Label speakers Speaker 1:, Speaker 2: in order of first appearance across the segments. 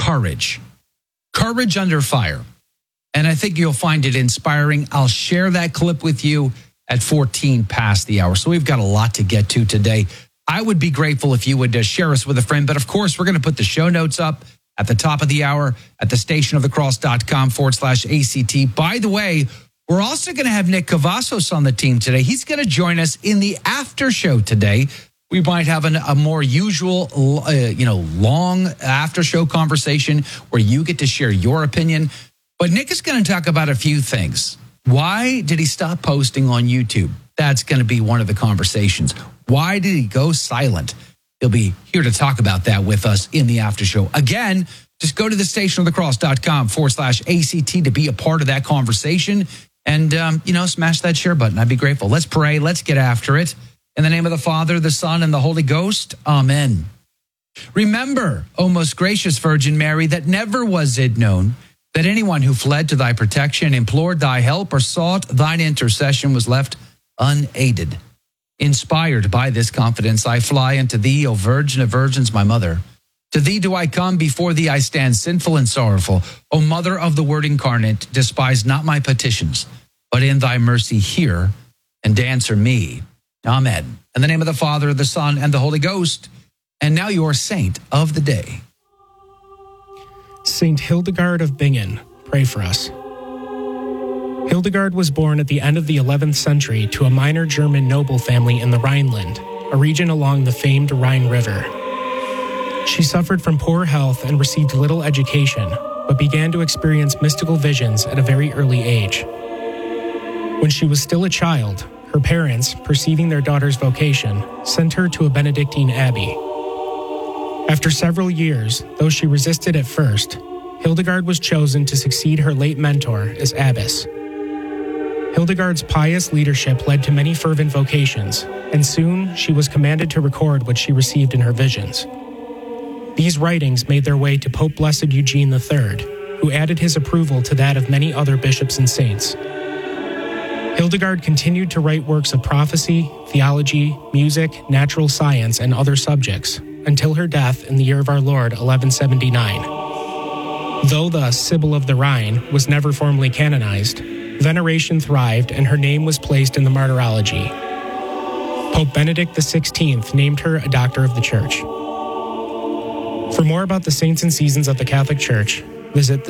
Speaker 1: courage. Courage under fire. And I think you'll find it inspiring. I'll share that clip with you at 14 past the hour. So we've got a lot to get to today. I would be grateful if you would share us with a friend. But of course, we're going to put the show notes up at the top of the hour at thestationofthecross.com/ACT. By the way, we're also going to have Nick Cavazos on the team today. He's going to join us in the after show today. We might have a more usual, long after show conversation where you get to share your opinion. But Nick is going to talk about a few things. Why did he stop posting on YouTube? That's going to be one of the conversations. Why did he go silent? He'll be here to talk about that with us in the after show. Again, just go to thestationofthecross.com/ACT to be a part of that conversation and, smash that share button. I'd be grateful. Let's pray. Let's get after it. In the name of the Father, the Son, and the Holy Ghost. Amen. Remember, O most gracious Virgin Mary, that never was it known that anyone who fled to thy protection, implored thy help, or sought thine intercession was left unaided. Inspired by this confidence, I fly unto thee, O Virgin of Virgins, my mother. To thee do I come, before thee I stand sinful and sorrowful. O Mother of the Word incarnate, despise not my petitions, but in thy mercy hear and answer me. Amen. In the name of the Father, the Son, and the Holy Ghost. And now your saint of the day.
Speaker 2: Saint Hildegard of Bingen, pray for us. Hildegard was born at the end of the 11th century to a minor German noble family in the Rhineland, a region along the famed Rhine River. She suffered from poor health and received little education, but began to experience mystical visions at a very early age. When she was still a child, her parents, perceiving their daughter's vocation, sent her to a Benedictine abbey. After several years, though she resisted at first, Hildegard was chosen to succeed her late mentor as abbess. Hildegard's pious leadership led to many fervent vocations, and soon she was commanded to record what she received in her visions. These writings made their way to Pope Blessed Eugene III, who added his approval to that of many other bishops and saints. Hildegard continued to write works of prophecy, theology, music, natural science, and other subjects, until her death in the year of our Lord, 1179. Though the Sibyl of the Rhine was never formally canonized, veneration thrived and her name was placed in the martyrology. Pope Benedict XVI named her a doctor of the Church. For more about the saints and seasons of the Catholic Church, visit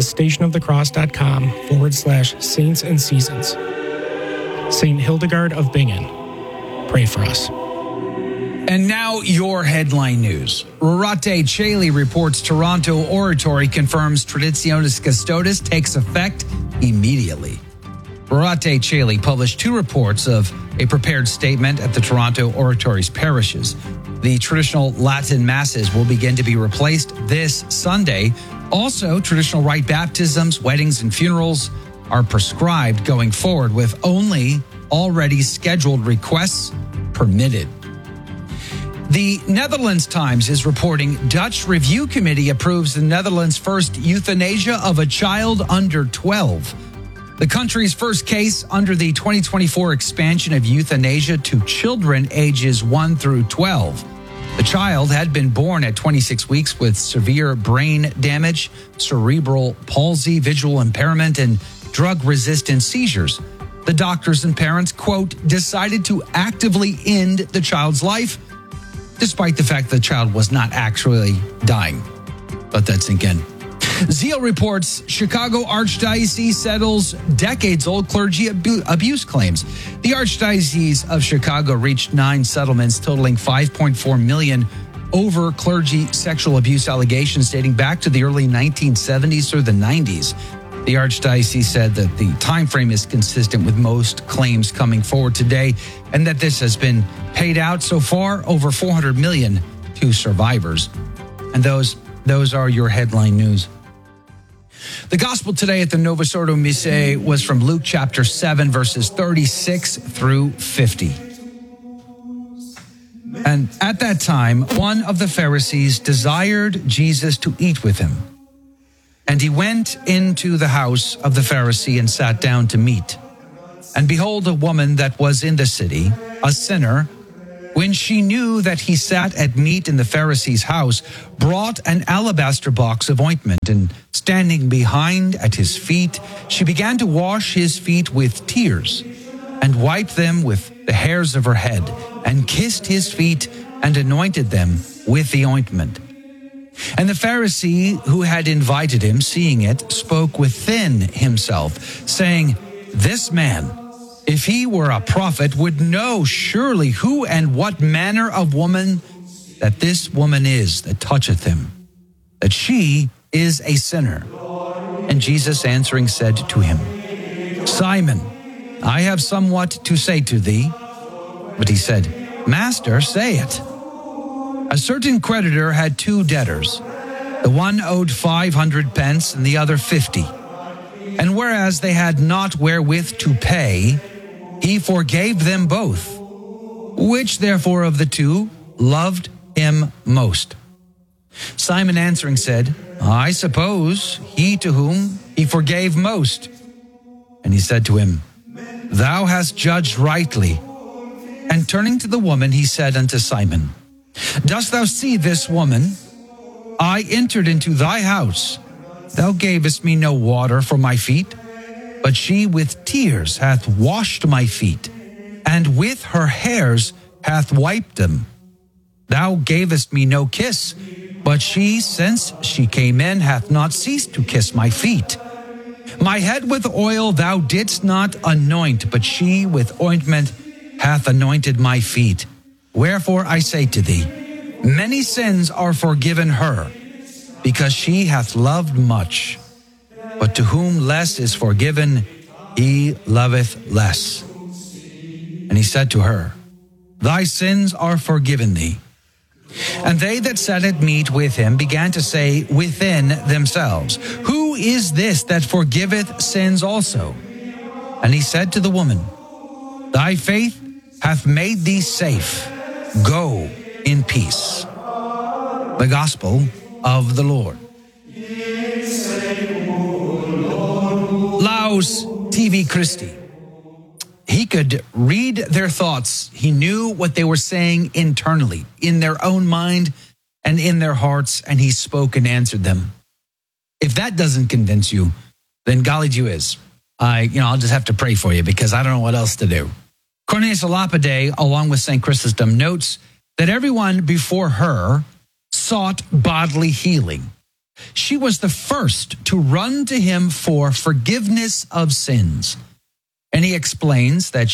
Speaker 2: thestationofthecross.com/saints and seasons. Saint Hildegard of Bingen, pray for us.
Speaker 1: And now your headline news. Rorate Caeli reports Toronto oratory confirms Traditionis Custodes takes effect immediately. Rorate Caeli published two reports of a prepared statement at the Toronto oratory's parishes. The traditional Latin masses will begin to be replaced this Sunday. Also, traditional rite baptisms, weddings, and funerals are prescribed going forward, with only already scheduled requests permitted. The Netherlands Times is reporting Dutch Review Committee approves the Netherlands' first euthanasia of a child under 12. The country's first case under the 2024 expansion of euthanasia to children ages 1 through 12. The child had been born at 26 weeks with severe brain damage, cerebral palsy, visual impairment, and drug-resistant seizures. The doctors and parents, quote, decided to actively end the child's life, despite the fact the child was not actually dying. Let that sink in. Zeal reports Chicago Archdiocese settles decades-old clergy abuse claims. The Archdiocese of Chicago reached 9 settlements totaling $5.4 million over clergy sexual abuse allegations dating back to the early 1970s through the 90s. The Archdiocese said that the time frame is consistent with most claims coming forward today, and that this has been paid out so far over $400 million to survivors. And those are your headline news. The gospel today at the Novus Ordo Missae was from Luke chapter 7, verses 36 through 50. And at that time, one of the Pharisees desired Jesus to eat with him. And he went into the house of the Pharisee and sat down to meat. And behold, a woman that was in the city, a sinner, when she knew that he sat at meat in the Pharisee's house, brought an alabaster box of ointment, and standing behind at his feet, she began to wash his feet with tears, and wiped them with the hairs of her head, and kissed his feet, and anointed them with the ointment. And the Pharisee who had invited him, seeing it, spoke within himself, saying, "This man, if he were a prophet, would know surely who and what manner of woman that this woman is that toucheth him, that she is a sinner." And Jesus answering said to him, "Simon, I have somewhat to say to thee." But he said, "Master, say it." A certain creditor had 2 debtors. The one owed 500 pence and the other 50. And whereas they had not wherewith to pay, he forgave them both. Which therefore of the 2 loved him most? Simon answering said, "I suppose he to whom he forgave most." And he said to him, "Thou hast judged rightly." And turning to the woman, he said unto Simon, "Dost thou see this woman? I entered into thy house. Thou gavest me no water for my feet, but she with tears hath washed my feet, and with her hairs hath wiped them. Thou gavest me no kiss, but she, since she came in, hath not ceased to kiss my feet. My head with oil thou didst not anoint, but she with ointment hath anointed my feet. Wherefore I say to thee, many sins are forgiven her, because she hath loved much. But to whom less is forgiven, he loveth less." And he said to her, "Thy sins are forgiven thee." And they that sat at meat with him began to say within themselves, "Who is this that forgiveth sins also?" And he said to the woman, "Thy faith hath made thee safe. Go in peace." The Gospel of the Lord. Laus TV Christi. He could read their thoughts. He knew what they were saying internally, in their own mind and in their hearts, and he spoke and answered them. If that doesn't convince you, then golly gee whiz. I'll just have to pray for you because I don't know what else to do. Cornelius a Lapide, along with St. Chrysostom, notes that everyone before her sought bodily healing. She was the first to run to him for forgiveness of sins. And he explains that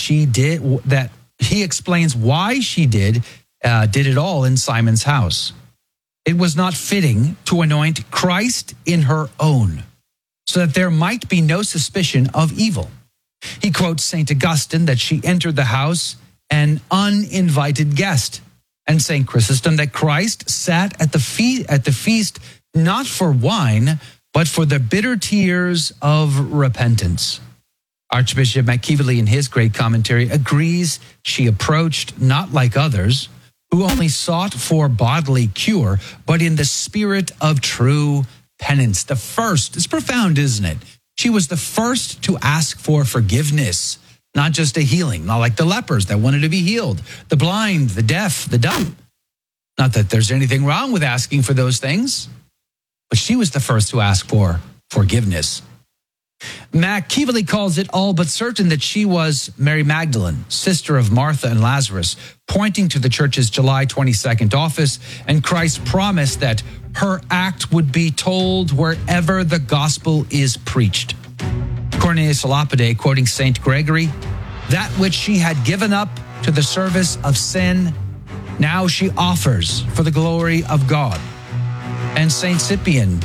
Speaker 1: he explains why she did it all in Simon's house. It was not fitting to anoint Christ in her own, so that there might be no suspicion of evil. He quotes St. Augustine that she entered the house an uninvited guest, and St. Chrysostom that Christ sat at the feast not for wine, but for the bitter tears of repentance. Archbishop McKeeverly, in his great commentary, agrees she approached not like others, who only sought for bodily cure, but in the spirit of true penance. The first, it's profound, isn't it? She was the first to ask for forgiveness, not just a healing, not like the lepers that wanted to be healed, the blind, the deaf, the dumb. Not that there's anything wrong with asking for those things, but she was the first to ask for forgiveness. McKeeverly calls it all but certain that she was Mary Magdalene, sister of Martha and Lazarus, pointing to the church's July 22nd office and Christ's promise that her act would be told wherever the gospel is preached. Cornelius a Lapide, quoting St. Gregory, that which she had given up to the service of sin, now she offers for the glory of God. And St. Cyprian,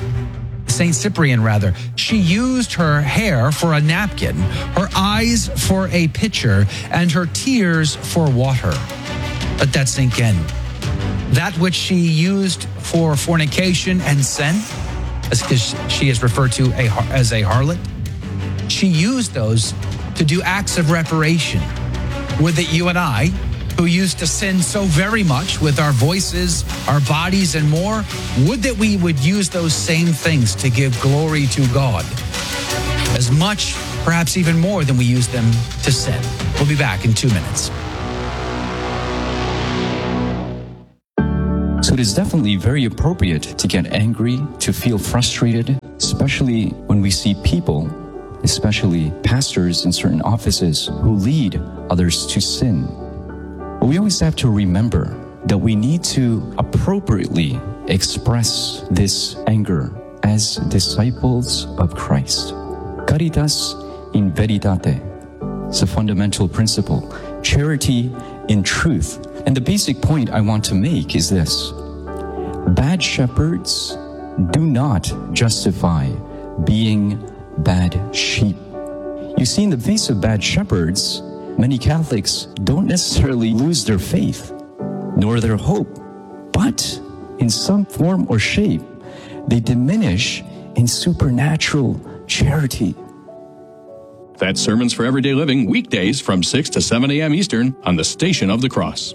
Speaker 1: she used her hair for a napkin, her eyes for a pitcher, and her tears for water. Let that sink in. That which she used for fornication and sin, because she is referred to as a harlot, she used those to do acts of reparation. Would that you and I, who used to sin so very much with our voices, our bodies, and more, would that we would use those same things to give glory to God, as much, perhaps even more than we use them to sin. We'll be back in 2 minutes.
Speaker 3: it is definitely very appropriate to get angry, to feel frustrated, especially when we see people, especially pastors in certain offices, who lead others to sin. But we always have to remember that we need to appropriately express this anger as disciples of Christ. Caritas in veritate. It's a fundamental principle. Charity in truth. And the basic point I want to make is this. Bad shepherds do not justify being bad sheep. You see, in the face of bad shepherds, many Catholics don't necessarily lose their faith, nor their hope, but in some form or shape, they diminish in supernatural charity.
Speaker 4: That's Sermons for Everyday Living, weekdays from 6 to 7 a.m. Eastern on the Station of the Cross.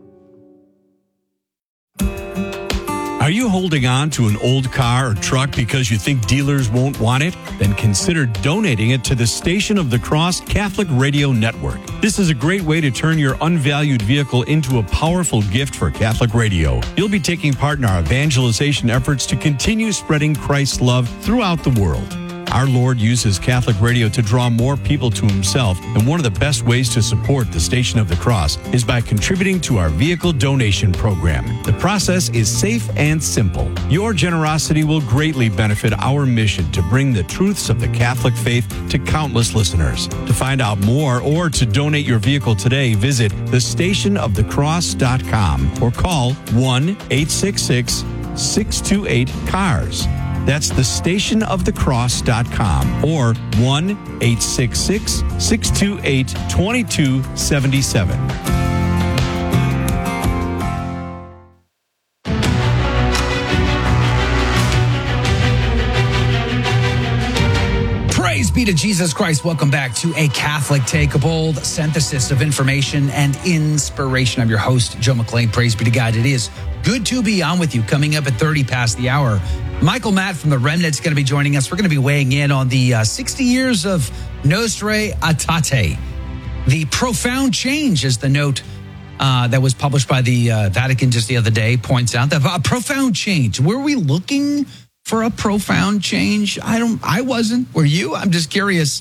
Speaker 5: Are you holding on to an old car or truck because you think dealers won't want it? Then consider donating it to the Station of the Cross Catholic Radio Network. This is a great way to turn your unvalued vehicle into a powerful gift for Catholic radio. You'll be taking part in our evangelization efforts to continue spreading Christ's love throughout the world. Our Lord uses Catholic radio to draw more people to himself, and one of the best ways to support the Station of the Cross is by contributing to our vehicle donation program. The process is safe and simple. Your generosity will greatly benefit our mission to bring the truths of the Catholic faith to countless listeners. To find out more or to donate your vehicle today, visit thestationofthecross.com or call 1-866-628-CARS. That's thestationofthecross.com or 1-866-628-2277.
Speaker 1: Praise be to Jesus Christ. Welcome back to A Catholic Take, a bold synthesis of information and inspiration. I'm your host, Joe McLean. Praise be to God. It is good to be on with you. Coming up at 30 past the hour, Michael Matt from the Remnant's going to be joining us. We're going to be weighing in on the 60 years of Nostra Aetate. The profound change, as the note that was published by the Vatican just the other day points out, that a profound change. Were we looking for a profound change? I wasn't. Were you? I'm just curious.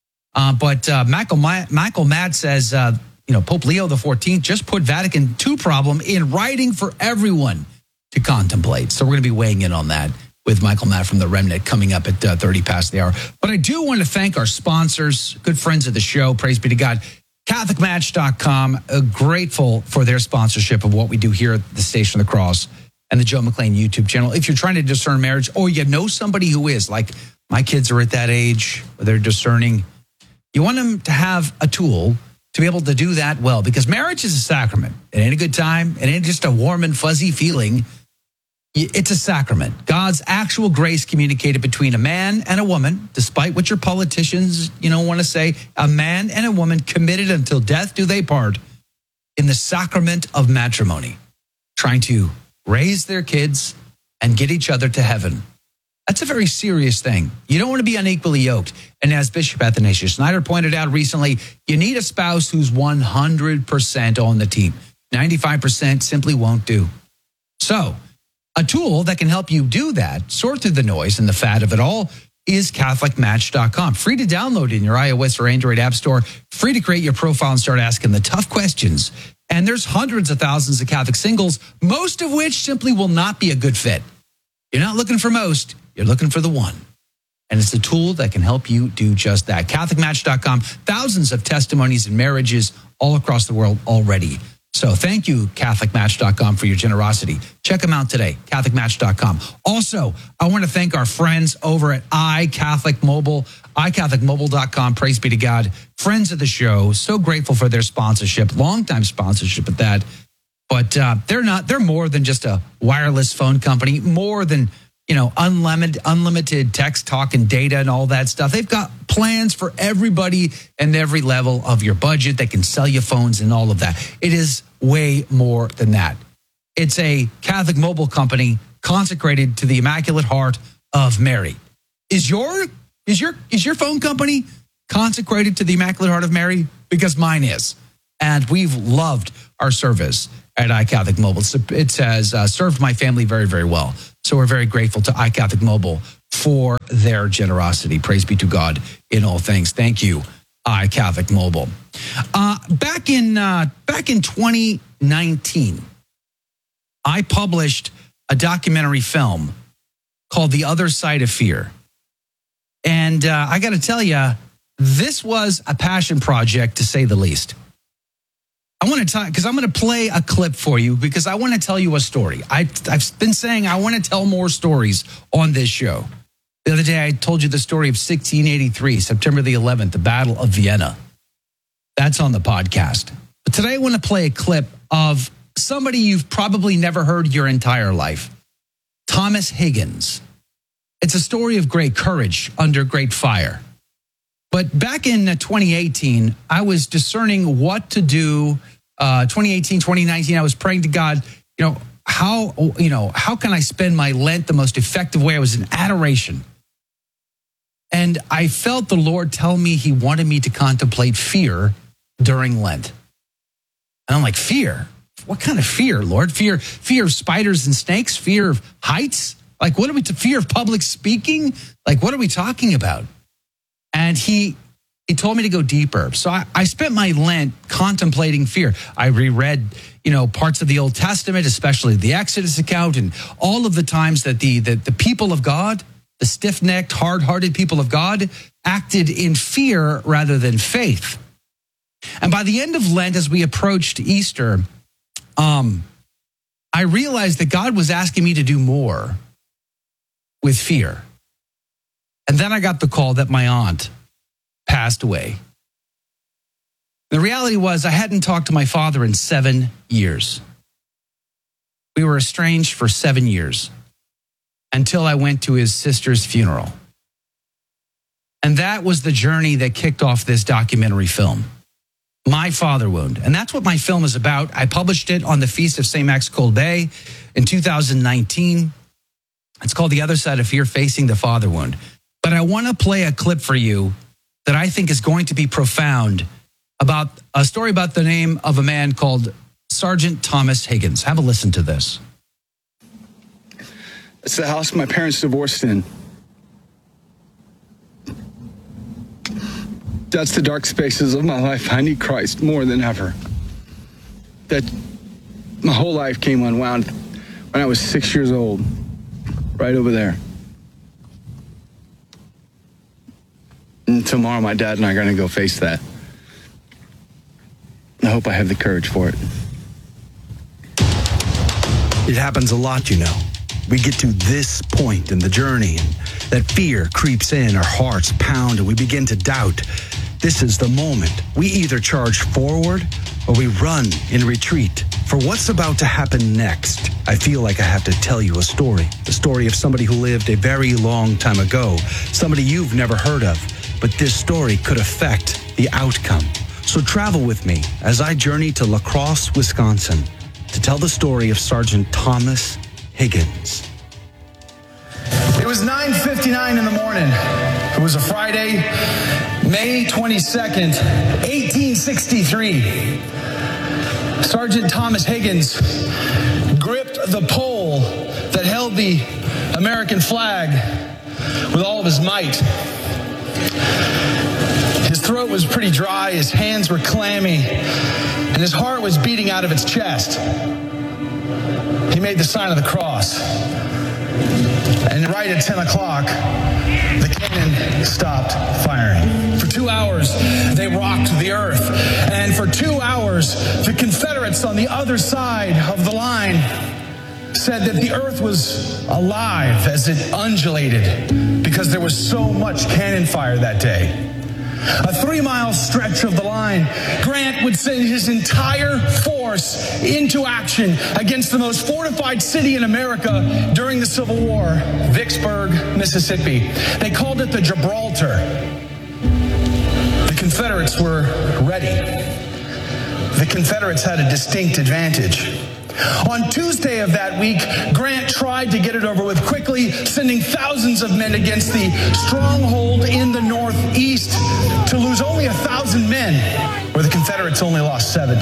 Speaker 1: But Michael Matt says, Pope Leo XIV just put Vatican II problem in writing for everyone to contemplate. So we're going to be weighing in on that with Michael Matt from the Remnant coming up at 30 past the hour. But I do want to thank our sponsors, good friends of the show. Praise be to God. CatholicMatch.com, grateful for their sponsorship of what we do here at the Station of the Cross and the Joe McLean YouTube channel. If you're trying to discern marriage, or you know somebody who is, like my kids are at that age where they're discerning, you want them to have a tool to be able to do that well, because marriage is a sacrament. It ain't a good time. It ain't just a warm and fuzzy feeling. It's a sacrament. God's actual grace communicated between a man and a woman, despite what your politicians, want to say. A man and a woman committed until death do they part in the sacrament of matrimony, trying to raise their kids and get each other to heaven. That's a very serious thing. You don't want to be unequally yoked. And as Bishop Athanasius Schneider pointed out recently, you need a spouse who's 100% on the team. 95% simply won't do. So, a tool that can help you do that, sort through the noise and the fat of it all, is CatholicMatch.com. Free to download in your iOS or Android app store. Free to create your profile and start asking the tough questions. And there's hundreds of thousands of Catholic singles, most of which simply will not be a good fit. You're not looking for most, you're looking for the one. And it's a tool that can help you do just that. CatholicMatch.com, thousands of testimonies and marriages all across the world already. So thank you, CatholicMatch.com, for your generosity. Check them out today, CatholicMatch.com. Also, I want to thank our friends over at iCatholicMobile, iCatholicMobile.com. Praise be to God. Friends of the show, so grateful for their sponsorship, longtime sponsorship at that. But they're more than just a wireless phone company, more than unlimited text, talk, and data and all that stuff. They've got plans for everybody and every level of your budget. They can sell you phones and all of that. It is way more than that. It's a Catholic mobile company consecrated to the Immaculate Heart of Mary. Is your phone company consecrated to the Immaculate Heart of Mary? Because mine is. And we've loved our service at iCatholic Mobile. It has served my family very, very well. So we're very grateful to iCatholic Mobile for their generosity. Praise be to God in all things. Thank you, iCatholic Mobile. Back in 2019, I published a documentary film called The Other Side of Fear. And I got to tell you, this was a passion project, to say the least. I want to talk, because I'm going to play a clip for you, because I want to tell you a story. I've been saying I want to tell more stories on this show. The other day, I told you the story of 1683, September the 11th, the Battle of Vienna. That's on the podcast. But today, I want to play a clip of somebody you've probably never heard your entire life, Thomas Higgins. It's a story of great courage under great fire. But back in 2018, I was discerning what to do. 2018, 2019, I was praying to God, how can I spend my Lent the most effective way? I was in adoration. And I felt the Lord tell me he wanted me to contemplate fear during Lent. And I'm like, fear? What kind of fear, Lord? Fear of spiders and snakes? Fear of heights? Like, fear of public speaking? Like, what are we talking about? And he told me to go deeper. So I spent my Lent contemplating fear. I reread, parts of the Old Testament, especially the Exodus account, and all of the times that the people of God, the stiff-necked, hard-hearted people of God, acted in fear rather than faith. And by the end of Lent, as we approached Easter, I realized that God was asking me to do more with fear. And then I got the call that my aunt passed away. The reality was I hadn't talked to my father in 7 years. We were estranged for 7 years until I went to his sister's funeral. And that was the journey that kicked off this documentary film, My Father Wound. And that's what my film is about. I published it on the Feast of St. Max Colbert in 2019. It's called The Other Side of Fear, Facing the Father Wound. But I want to play a clip for you that I think is going to be profound, about a story about the name of a man called Sergeant Thomas Higgins. Have a listen to this.
Speaker 6: It's the house my parents divorced in. That's the dark spaces of my life. I need Christ more than ever. That my whole life came unwound when I was 6 years old, right over there. And tomorrow, my dad and I are going to go face that. I hope I have the courage for it.
Speaker 7: It happens a lot, We get to this point in the journey, and that fear creeps in, our hearts pound, and we begin to doubt. This is the moment. We either charge forward or we run in retreat. For what's about to happen next, I feel like I have to tell you a story. The story of somebody who lived a very long time ago, somebody you've never heard of. But this story could affect the outcome. So travel with me as I journey to La Crosse, Wisconsin, to tell the story of Sergeant Thomas Higgins.
Speaker 8: It was 9:59 in the morning. It was a Friday, May 22nd, 1863. Sergeant Thomas Higgins gripped the pole that held the American flag with all of his might. His throat was pretty dry, his hands were clammy, and his heart was beating out of its chest. He made the sign of the cross. And right at 10 o'clock, the cannon stopped firing. For 2 hours, they rocked the earth. And for 2 hours, the Confederates on the other side of the line said that the earth was alive as it undulated because there was so much cannon fire that day. A 3-mile stretch of the line, Grant would send his entire force into action against the most fortified city in America during the Civil War, Vicksburg, Mississippi. They called it the Gibraltar. The Confederates were ready. The Confederates had a distinct advantage. On Tuesday of that week, Grant tried to get it over with quickly, sending thousands of men against the stronghold in the northeast to lose only 1,000 men, where the Confederates only lost 70.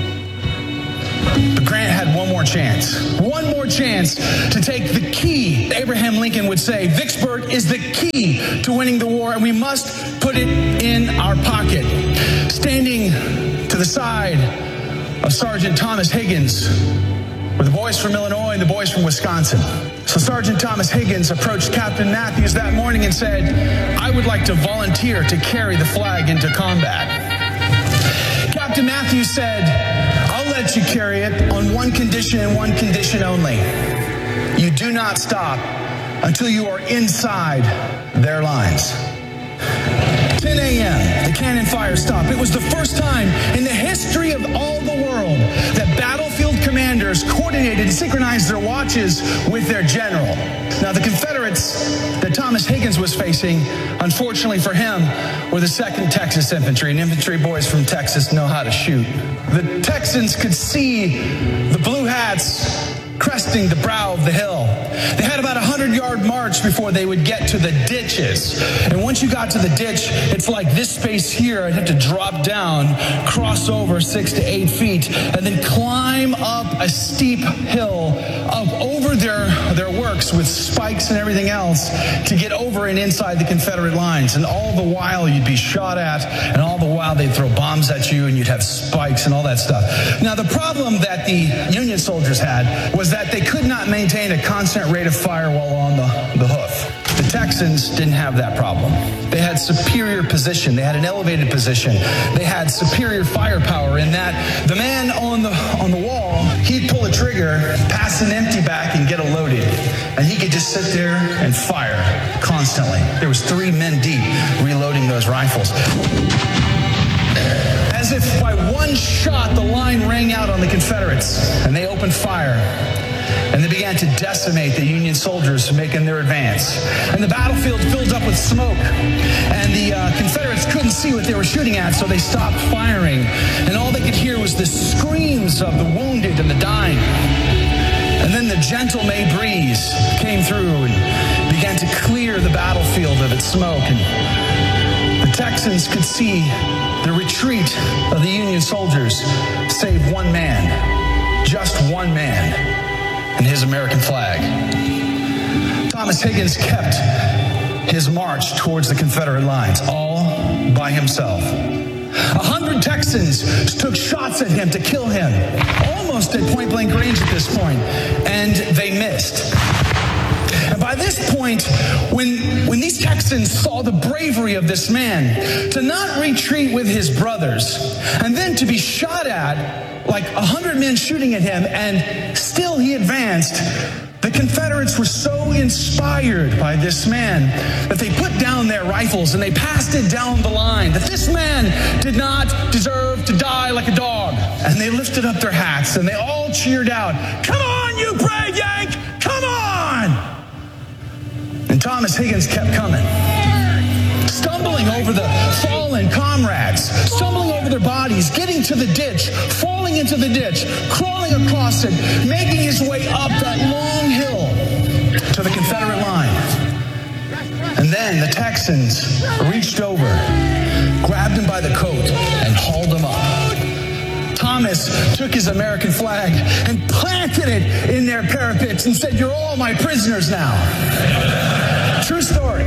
Speaker 8: But Grant had one more chance to take the key. Abraham Lincoln would say, Vicksburg is the key to winning the war, and we must put it in our pocket. Standing to the side of Sergeant Thomas Higgins were the boys from Illinois and the boys from Wisconsin. So Sergeant Thomas Higgins approached Captain Matthews that morning and said, I would like to volunteer to carry the flag into combat. Captain Matthews said, I'll let you carry it on one condition and one condition only. You do not stop until you are inside their lines. 10 a.m., the cannon fire stopped. It was the first time in the history of all the world that battlefield commanders coordinated and synchronized their watches with their general. Now, the Confederates that Thomas Higgins was facing, unfortunately for him, were the 2nd Texas Infantry, and infantry boys from Texas know how to shoot. The Texans could see the blue hats cresting the brow of the hill. They had about a 100-yard march before they would get to the ditches. And once you got to the ditch, it's like this space here. I'd have to drop down, cross over 6 to 8 feet, and then climb up a steep hill up over their works with spikes and everything else to get over and inside the Confederate lines. And all the while you'd be shot at, and all the while they'd throw bombs at you, and you'd have spikes and all that stuff. Now, the problem that the Union soldiers had was that they could not maintain a constant rate of fire while on the hoof. The Texans didn't have that problem. They had superior position. They had an elevated position. They had superior firepower in that the man on the wall, he'd pull a trigger, pass an empty back, and get it loaded. And he could just sit there and fire constantly. There was 3 men deep reloading those rifles. As if by one shot, the line rang out on the Confederates, and they opened fire. And they began to decimate the Union soldiers making their advance. And the battlefield filled up with smoke. And the Confederates couldn't see what they were shooting at, so they stopped firing. And all they could hear was the screams of the wounded and the dying. And then the gentle May breeze came through and began to clear the battlefield of its smoke. And the Texans could see the retreat of the Union soldiers, save one man, just one man, and his American flag. Thomas Higgins kept his march towards the Confederate lines all by himself. 100 Texans took shots at him to kill him, almost at point-blank range at this point, and they missed. And by this point, when these Texans saw the bravery of this man to not retreat with his brothers, and then to be shot at, like 100 men shooting at him, and still he advanced, the Confederates were so inspired by this man that they put down their rifles and they passed it down the line, that this man did not deserve to die like a dog. And they lifted up their hats and they all cheered out, "Come on, you brave Yank! Come on!" And Thomas Higgins kept coming, stumbling over the fallen comrades, stumbling over their bodies, getting to the ditch, falling into the ditch, crawling across it, making his way up that long hill to the Confederate line. And then the Texans reached over, grabbed him by the coat, and hauled him up. Thomas took his American flag and planted it in their parapets and said, "You're all my prisoners now." True story.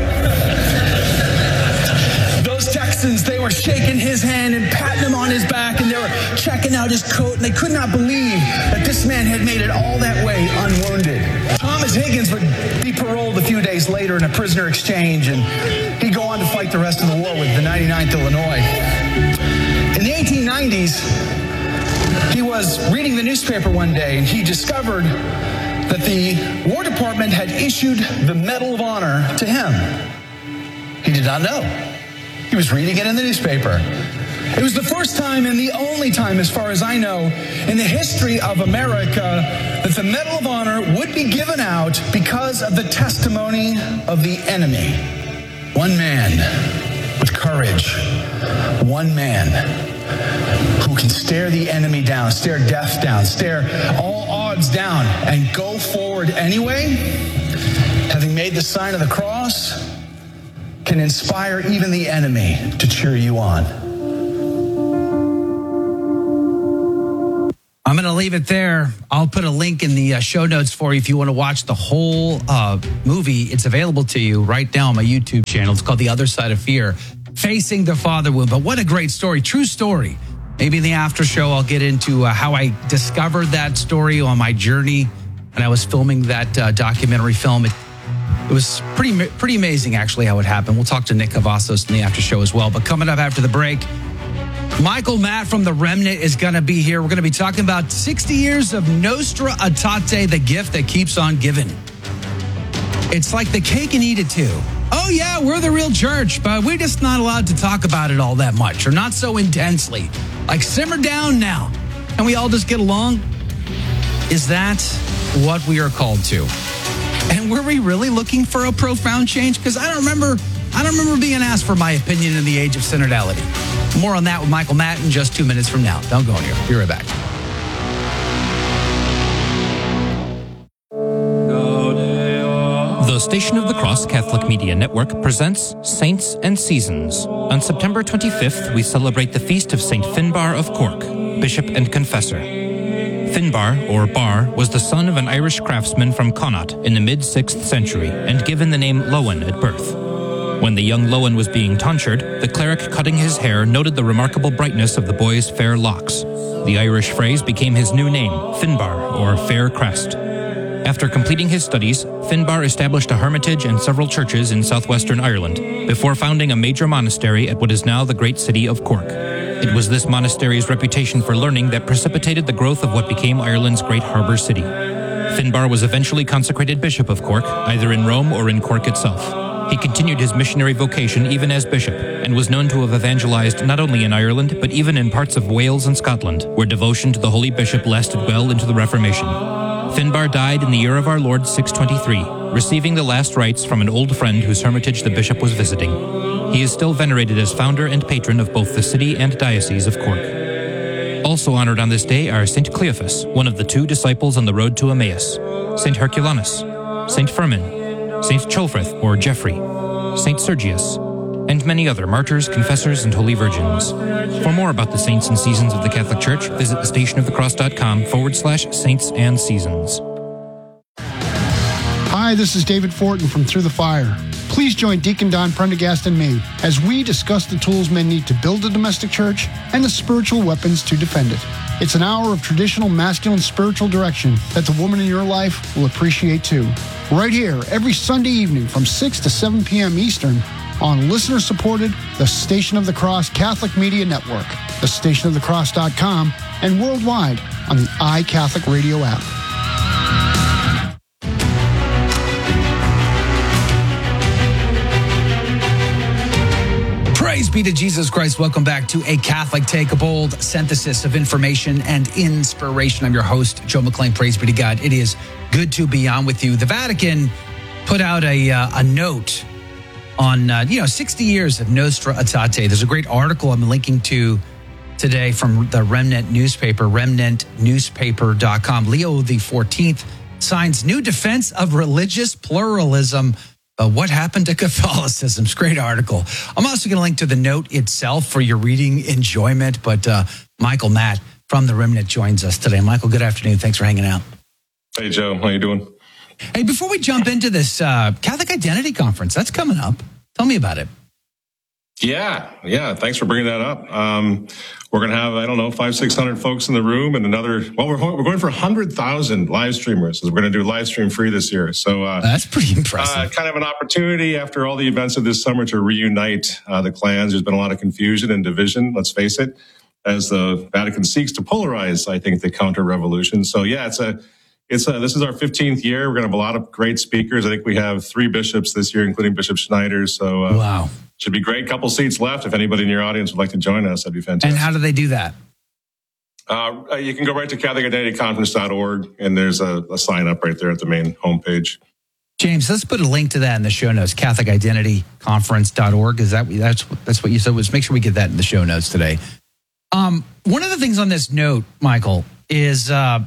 Speaker 8: Those Texans, they were shaking his hand and patting him on his back, and they were checking out his coat, and they could not believe that this man had made it all that way unwounded. Thomas Higgins would be paroled a few days later in a prisoner exchange, and he'd go on to fight the rest of the war with the 99th Illinois. In the 1890s, he was reading the newspaper one day, and he discovered that the War Department had issued the Medal of Honor to him. He did not know. He was reading it in the newspaper. It was the first time and the only time, as far as I know, in the history of America that the Medal of Honor would be given out because of the testimony of the enemy. One man with courage. One man who can stare the enemy down, stare death down, stare all odds down, and go forward anyway, having made the sign of the cross, can inspire even the enemy to cheer you on.
Speaker 1: I'm going to leave it there. I'll put a link in the show notes for you if you want to watch the whole movie. It's available to you right now on my YouTube channel. It's called The Other Side of Fear, Facing the Father Wound. But what a great story. True story. Maybe in the after show, I'll get into how I discovered that story on my journey. And I was filming that documentary film. It was pretty amazing, actually, how it happened. We'll talk to Nick Cavazos in the after show as well. But coming up after the break, Michael Matt from The Remnant is going to be here. We're going to be talking about 60 years of Nostra Aetate, the gift that keeps on giving. It's like the cake and eat it too. Oh, yeah, we're the real church, but we're just not allowed to talk about it all that much or not so intensely. Like, simmer down now. And we all just get along? Is that what we are called to? And were we really looking for a profound change? Because I don't remember being asked for my opinion in the age of synodality. More on that with Michael Matt in just 2 minutes from now. Don't go anywhere. Be right back.
Speaker 9: The Station of the Cross Catholic Media Network presents Saints and Seasons. On September 25th, we celebrate the feast of St. Finbar of Cork, Bishop and Confessor. Finbar, or Bar, was the son of an Irish craftsman from Connaught in the mid-6th century and given the name Lowen at birth. When the young Lowen was being tonsured, the cleric cutting his hair noted the remarkable brightness of the boy's fair locks. The Irish phrase became his new name, Finbar, or Fair Crest. After completing his studies, Finbar established a hermitage and several churches in southwestern Ireland, before founding a major monastery at what is now the great city of Cork. It was this monastery's reputation for learning that precipitated the growth of what became Ireland's great harbour city. Finbar was eventually consecrated Bishop of Cork, either in Rome or in Cork itself. He continued his missionary vocation even as bishop, and was known to have evangelized not only in Ireland, but even in parts of Wales and Scotland, where devotion to the holy bishop lasted well into the Reformation. Finbar died in the year of our Lord 623, receiving the last rites from an old friend whose hermitage the bishop was visiting. He is still venerated as founder and patron of both the city and diocese of Cork. Also honored on this day are St. Cleophas, one of the 2 disciples on the road to Emmaus, St. Herculanus, St. Firmin, St. Ceolfrith, or Geoffrey, St. Sergius, and many other martyrs, confessors, and holy virgins. For more about the saints and seasons of the Catholic Church, visit thestationofthecross.com/saints and seasons.
Speaker 10: Hi, this is David Fortin from Through the Fire. Please join Deacon Don Prendergast and me as we discuss the tools men need to build a domestic church and the spiritual weapons to defend it. It's an hour of traditional masculine spiritual direction that the woman in your life will appreciate too. Right here, every Sunday evening from 6 to 7 p.m. Eastern on listener-supported The Station of the Cross Catholic Media Network, thestationofthecross.com, and worldwide on the iCatholic Radio app.
Speaker 1: Praise be to Jesus Christ. Welcome back to A Catholic Take, a bold synthesis of information and inspiration. I'm your host, Joe McClain. Praise be to God. It is good to be on with you. The Vatican put out a note on 60 years of Nostra Aetate. There's a great article I'm linking to today from the Remnant newspaper, remnantnewspaper.com. Leo XIV signs new defense of religious pluralism. What happened to Catholicism? It's a great article. I'm also going to link to the note itself for your reading enjoyment. But Michael Matt from the Remnant joins us today. Michael, good afternoon. Thanks for hanging out.
Speaker 11: Hey, Joe. How you doing?
Speaker 1: Hey, before we jump into this Catholic Identity Conference, that's coming up. Tell me about it.
Speaker 11: Yeah. Thanks for bringing that up. We're going to have, 500-600 folks in the room and we're going for 100,000 live streamers. We're going to do live stream free this year. So
Speaker 1: that's pretty impressive.
Speaker 11: Kind of an opportunity after all the events of this summer to reunite the clans. There's been a lot of confusion and division, let's face it, as the Vatican seeks to polarize, I think, the counter-revolution. So yeah, this is our 15th year. We're going to have a lot of great speakers. I think we have 3 bishops this year, including Bishop Schneider. So
Speaker 1: wow.
Speaker 11: Should be great. Couple seats left. If anybody in your audience would like to join us, that'd be fantastic.
Speaker 1: And how do they do that?
Speaker 11: You can go right to CatholicIdentityConference.org, and there's a sign up right there at the main homepage.
Speaker 1: James, let's put a link to that in the show notes. CatholicIdentityConference.org. That's what you said? Was make sure we get that in the show notes today. One of the things on this note, Michael, is the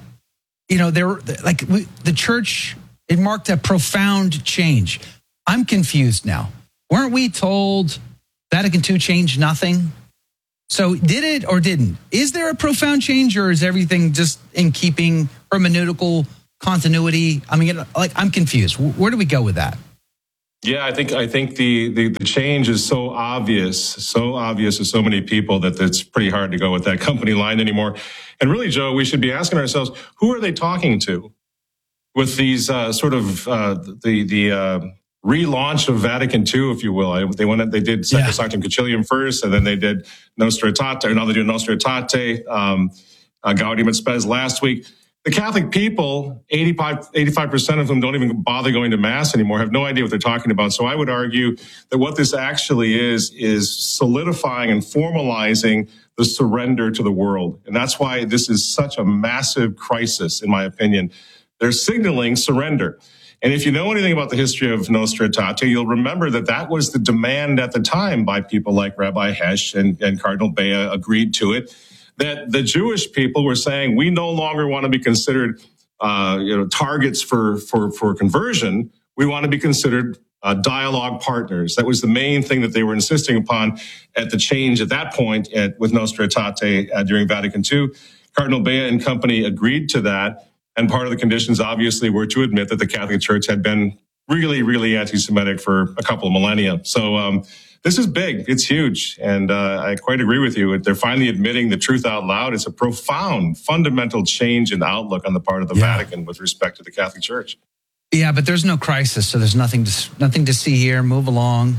Speaker 1: church, it marked a profound change. I'm confused now. Weren't we told Vatican II changed nothing? So did it or didn't? Is there a profound change, or is everything just in keeping hermeneutical continuity? I mean, I'm confused. Where do we go with that?
Speaker 11: Yeah, I think the change is so obvious to so many people that it's pretty hard to go with that company line anymore. And really, Joe, we should be asking ourselves, who are they talking to with these the relaunch of Vatican II, if you will? They did Sacrosanctum Concilium first, and then they did Nostra Aetate, or now they do Nostra Aetate, Gaudium et Spes last week. The Catholic people, 85% of them don't even bother going to Mass anymore, have no idea what they're talking about. So I would argue that what this actually is solidifying and formalizing the surrender to the world. And that's why this is such a massive crisis, in my opinion. They're signaling surrender. And if you know anything about the history of Nostra Aetate, you'll remember that was the demand at the time by people like Rabbi Hesch and Cardinal Bea agreed to it, that the Jewish people were saying, we no longer want to be considered targets for conversion. We want to be considered dialogue partners. That was the main thing that they were insisting upon at the change at that point with Nostra Aetate during Vatican II. Cardinal Bea and company agreed to that. And part of the conditions, obviously, were to admit that the Catholic Church had been really, really anti-Semitic for a couple of millennia. So this is big. It's huge. And I quite agree with you. They're finally admitting the truth out loud. It's a profound, fundamental change in outlook on the part of the Vatican with respect to the Catholic Church.
Speaker 1: Yeah, but there's no crisis, so there's nothing to see here. Move along.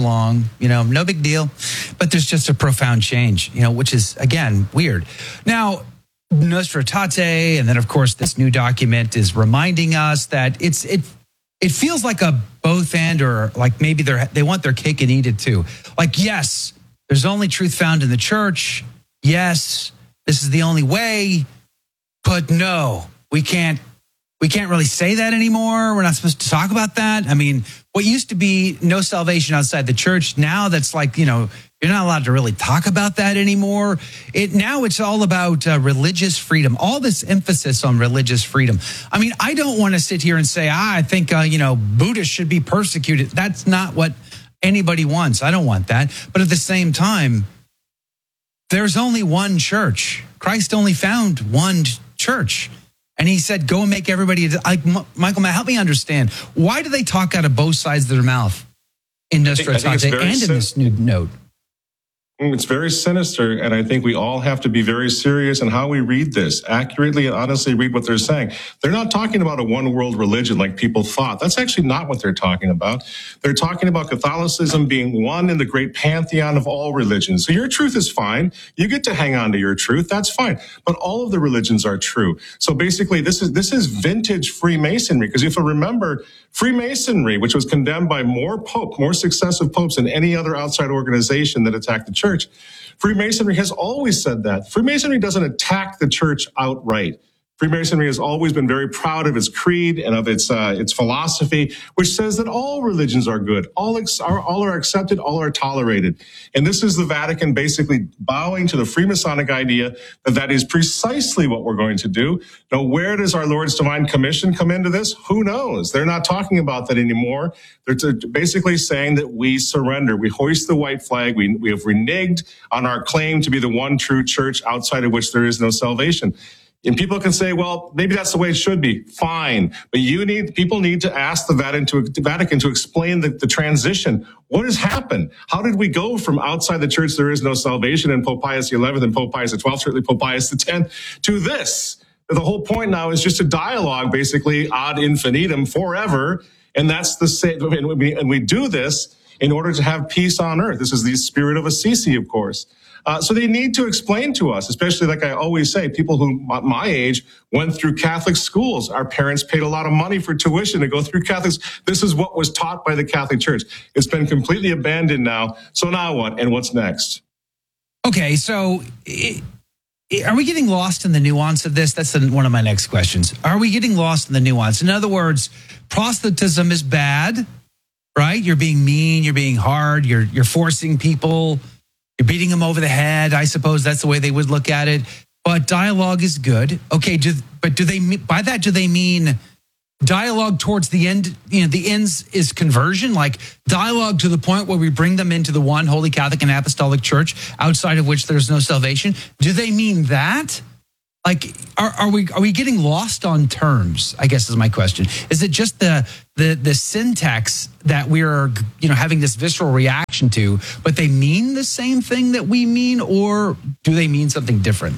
Speaker 1: No big deal. But there's just a profound change, which is, again, weird. Now, Nostra Aetate, and then, of course, this new document is reminding us that it feels like a both and, or like maybe they want their cake and eat it too. Like, yes, there's only truth found in the church. Yes, this is the only way. But no, we can't really say that anymore. We're not supposed to talk about that. I mean, what used to be no salvation outside the church, now that's like, you're not allowed to really talk about that anymore. Now it's all about religious freedom, all this emphasis on religious freedom. I mean, I don't want to sit here and say, I think, Buddhists should be persecuted. That's not what anybody wants. I don't want that. But at the same time, there's only one church. Christ only found one church. And he said, go and make everybody, Michael, help me understand. Why do they talk out of both sides of their mouth in Nostra Aetate and in this new note?
Speaker 11: It's very sinister, and I think we all have to be very serious in how we read this, accurately and honestly read what they're saying. They're not talking about a one-world religion like people thought. That's actually not what they're talking about. They're talking about Catholicism being one in the great pantheon of all religions. So your truth is fine. You get to hang on to your truth. That's fine. But all of the religions are true. So basically, this is vintage Freemasonry, because if you remember, Freemasonry, which was condemned by more successive popes than any other outside organization that attacked the church, Freemasonry has always said that. Freemasonry doesn't attack the church outright. Freemasonry has always been very proud of its creed and of its philosophy, which says that all religions are good, all are accepted, all are tolerated. And this is the Vatican basically bowing to the Freemasonic idea that is precisely what we're going to do. Now, where does our Lord's Divine Commission come into this? Who knows? They're not talking about that anymore. They're basically saying that we surrender. We hoist the white flag. We have reneged on our claim to be the one true church outside of which there is no salvation. And people can say, well, maybe that's the way it should be. Fine. But people need to ask the Vatican to explain the transition. What has happened? How did we go from outside the church, there is no salvation, and Pope Pius XI and Pope Pius XII, certainly Pope Pius X, to this? The whole point now is just a dialogue, basically ad infinitum, forever. And that's and we do this in order to have peace on earth. This is the spirit of Assisi, of course. So they need to explain to us, especially like I always say, people who my age went through Catholic schools. Our parents paid a lot of money for tuition to go through Catholics. This is what was taught by the Catholic Church. It's been completely abandoned now. So now what? And what's next?
Speaker 1: Okay, so are we getting lost in the nuance of this? That's one of my next questions. Are we getting lost in the nuance? In other words, proselytism is bad, right? You're being mean, you're being hard, you're forcing people, you're beating them over the head. I suppose that's the way they would look at it. But dialogue is good. Okay, do they mean dialogue towards the end? The ends is conversion, like dialogue to the point where we bring them into the one Holy Catholic and Apostolic Church, outside of which there's no salvation. Do they mean that? Like, are we getting lost on terms? I guess is my question. Is it just the syntax that we're having this visceral reaction to, but they mean the same thing that we mean, or do they mean something different?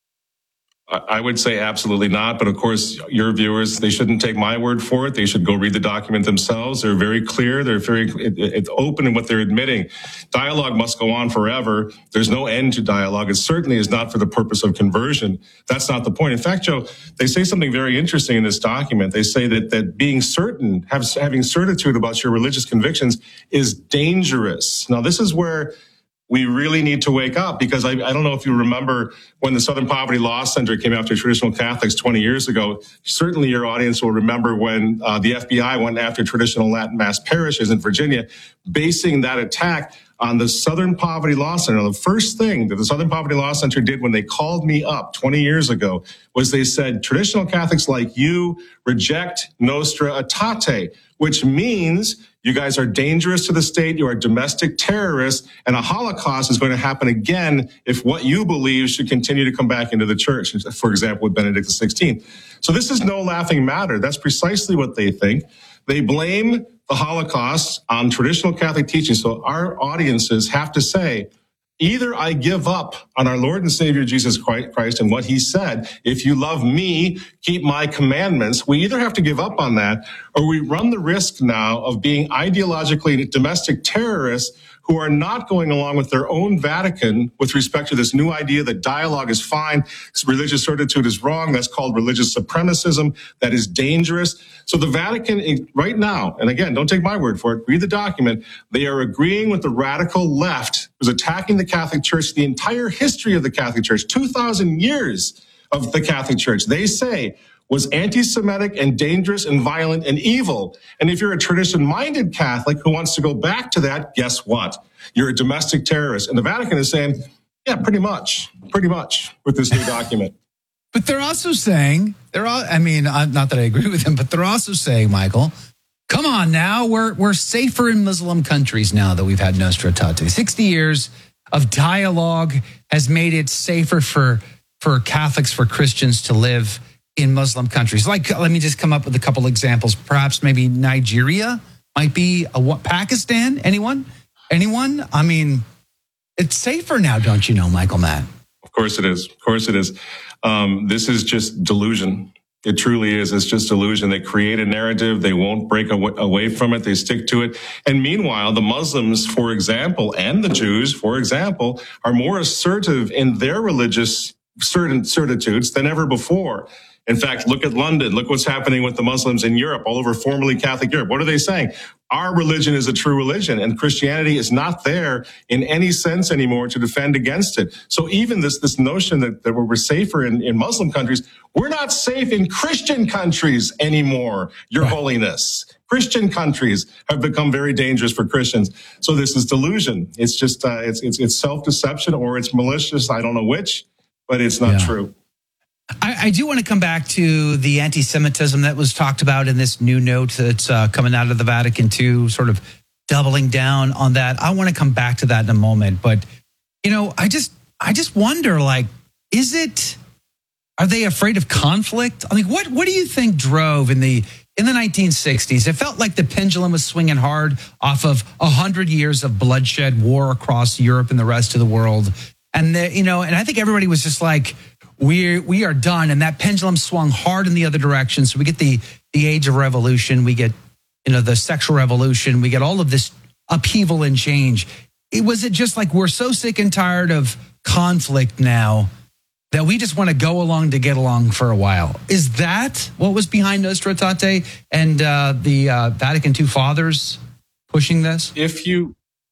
Speaker 11: I would say absolutely not. But of course, your viewers, they shouldn't take my word for it. They should go read the document themselves. They're very clear. They're very open in what they're admitting. Dialogue must go on forever. There's no end to dialogue. It certainly is not for the purpose of conversion. That's not the point. In fact, Joe, they say something very interesting in this document. They say that being certain, having certitude about your religious convictions is dangerous. Now, this is where we really need to wake up, because I don't know if you remember when the Southern Poverty Law Center came after traditional Catholics 20 years ago. Certainly your audience will remember when the FBI went after traditional Latin Mass parishes in Virginia, basing that attack on the Southern Poverty Law Center. The first thing that the Southern Poverty Law Center did when they called me up 20 years ago was they said, traditional Catholics like you reject Nostra Aetate, which means you guys are dangerous to the state, you are domestic terrorists, and a Holocaust is going to happen again if what you believe should continue to come back into the church, for example, with Benedict XVI. So this is no laughing matter. That's precisely what they think. They blame the Holocaust on traditional Catholic teaching. So our audiences have to say, either I give up on our Lord and Savior Jesus Christ and what he said, if you love me, keep my commandments. We either have to give up on that, or we run the risk now of being ideologically domestic terrorists who are not going along with their own Vatican with respect to this new idea that dialogue is fine, religious certitude is wrong. That's called religious supremacism. That is dangerous. So the Vatican right now, and again, don't take my word for it, read the document, they are agreeing with the radical left who's attacking the Catholic Church, the entire history of the Catholic Church, 2,000 years of the Catholic Church. They say was anti-Semitic and dangerous and violent and evil. And if you're a tradition-minded Catholic who wants to go back to that, guess what? You're a domestic terrorist. And the Vatican is saying, yeah, pretty much with this new document.
Speaker 1: But they're also saying, not that I agree with them, but they're also saying, Michael, come on now, we're safer in Muslim countries now that we've had Nostra Aetate. 60 years of dialogue has made it safer for Catholics, for Christians to live in Muslim countries. Like, let me just come up with a couple examples. Perhaps maybe Nigeria might be Pakistan. Anyone? I mean, it's safer now, don't you know, Michael Matt?
Speaker 11: Of course it is. This is just delusion. It truly is. It's just delusion. They create a narrative. They won't break away from it. They stick to it. And meanwhile, the Muslims, for example, and the Jews, for example, are more assertive in their religious certitudes than ever before. In fact, look at London. Look what's happening with the Muslims in Europe, all over formerly Catholic Europe. What are they saying? Our religion is a true religion, and Christianity is not there in any sense anymore to defend against it. So even this notion that we're safer in Muslim countries, we're not safe in Christian countries anymore, Your Holiness. Christian countries have become very dangerous for Christians. So this is delusion. It's just, it's self-deception, or it's malicious. I don't know which, but it's not true.
Speaker 1: I do want to come back to the anti-Semitism that was talked about in this new note that's coming out of the Vatican II, sort of doubling down on that. I want to come back to that in a moment. But, I just wonder, like, are they afraid of conflict? I mean, what do you think drove in the 1960s? It felt like the pendulum was swinging hard off of 100 years of bloodshed, war across Europe and the rest of the world. And, and I think everybody was just like, we are done. And that pendulum swung hard in the other direction. So we get the age of revolution. We get, the sexual revolution. We get all of this upheaval and change. Was it just like we're so sick and tired of conflict now that we just want to go along to get along for a while? Is that what was behind Nostra Aetate and the Vatican II fathers pushing this?
Speaker 11: If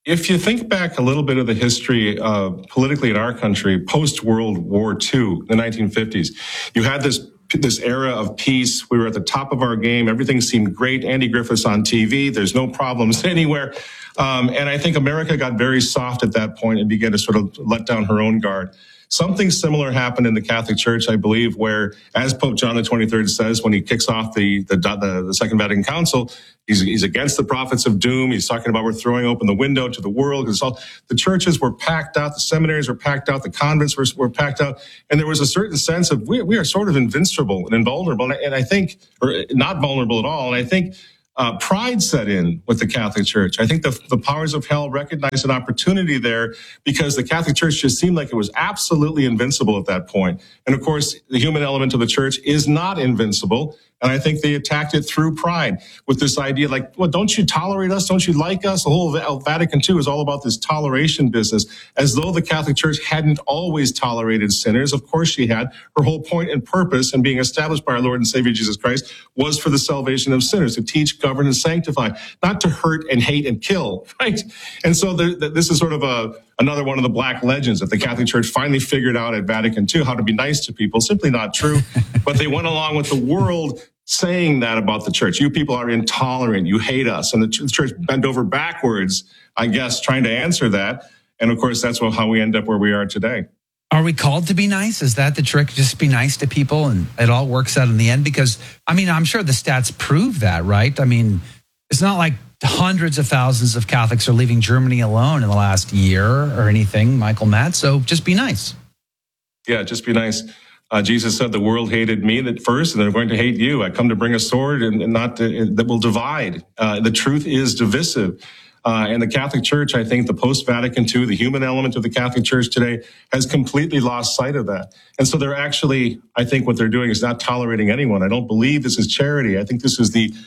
Speaker 11: If you think back a little bit of the history politically in our country, post-World War II, the 1950s, you had this era of peace. We were at the top of our game. Everything seemed great. Andy Griffith's on TV. There's no problems anywhere. And I think America got very soft at that point and began to sort of let down her own guard. Something similar happened in the Catholic Church, I believe, where, as Pope John the 23rd says, when he kicks off the Second Vatican Council, he's against the prophets of doom. He's talking about we're throwing open the window to the world. The churches were packed out, the seminaries were packed out, the convents were packed out, and there was a certain sense of we are sort of invincible and invulnerable, and I think, or not vulnerable at all. And I think pride set in with the Catholic Church. I think the powers of hell recognized an opportunity there because the Catholic Church just seemed like it was absolutely invincible at that point. And of course, the human element of the church is not invincible. And I think they attacked it through pride with this idea like, well, don't you tolerate us? Don't you like us? The whole Vatican II is all about this toleration business, as though the Catholic Church hadn't always tolerated sinners. Of course she had. Her whole point and purpose in being established by our Lord and Savior Jesus Christ was for the salvation of sinners, to teach, govern, and sanctify, not to hurt and hate and kill, right? And so this is sort of another one of the black legends that the Catholic Church finally figured out at Vatican II, how to be nice to people. Simply not true. But they went along with the world saying that about the church. You people are intolerant. You hate us. And the church bent over backwards, I guess, trying to answer that. And of course, that's how we end up where we are today.
Speaker 1: Are we called to be nice? Is that the trick? Just be nice to people and it all works out in the end? Because, I mean, I'm sure the stats prove that, right? I mean, it's not like hundreds of thousands of Catholics are leaving Germany alone in the last year or anything, Michael Matt. So just be nice.
Speaker 11: Yeah, just be nice. Jesus said the world hated me at first, and they're going to hate you. I come to bring a sword and not that will divide. The truth is divisive. And the Catholic Church, I think the post-Vatican II, the human element of the Catholic Church today has completely lost sight of that. And so they're actually, I think what they're doing is not tolerating anyone. I don't believe this is charity. I think this is the